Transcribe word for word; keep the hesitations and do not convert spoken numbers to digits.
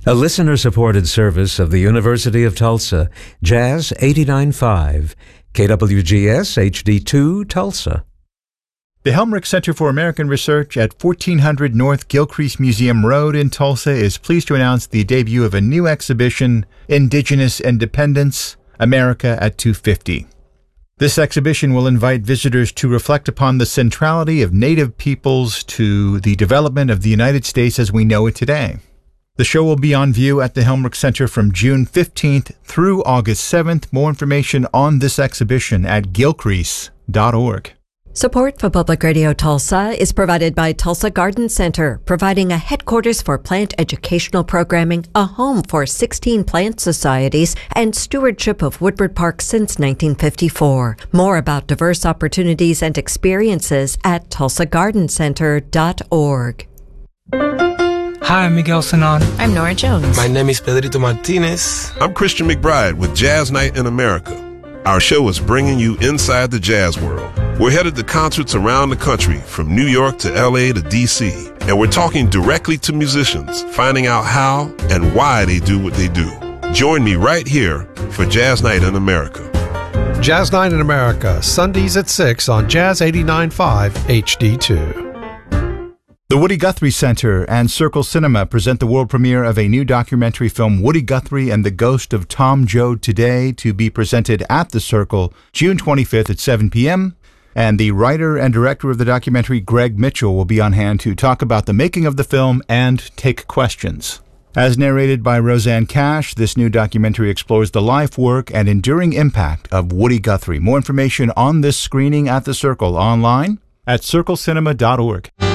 A listener-supported service of the University of Tulsa, Jazz eighty-nine point five, K W G S H D two, Tulsa. The Helmrich Center for American Research at fourteen hundred North Gilcrease Museum Road in Tulsa is pleased to announce the debut of a new exhibition, Indigenous Independence, America at two fifty. This exhibition will invite visitors to reflect upon the centrality of Native peoples to the development of the United States as we know it today. The show will be on view at the Helmrich Center from June fifteenth through August seventh. More information on this exhibition at gilcrease dot org. Support for Public Radio Tulsa is provided by Tulsa Garden Center, providing a headquarters for plant educational programming, a home for sixteen plant societies, and stewardship of Woodward Park since nineteen fifty-four. More about diverse opportunities and experiences at tulsa garden center dot org. Hi, I'm Miguel Sanon. I'm Nora Jones. My name is Pedrito Martinez. I'm Christian McBride with Jazz Night in America. Our show is bringing you inside the jazz world. We're headed to concerts around the country, from New York to L A to D C, and we're talking directly to musicians, finding out how and why they do what they do. Join me right here for Jazz Night in America. Jazz Night in America, Sundays at six on Jazz eighty-nine point five H D two. The Woody Guthrie Center and Circle Cinema present the world premiere of a new documentary film, Woody Guthrie and the Ghost of Tom Joad Today, to be presented at the Circle June twenty-fifth at seven p.m. And the writer and director of the documentary, Greg Mitchell, will be on hand to talk about the making of the film and take questions. As narrated by Roseanne Cash, this new documentary explores the life, work, and enduring impact of Woody Guthrie. More information on this screening at the Circle online at circle cinema dot org.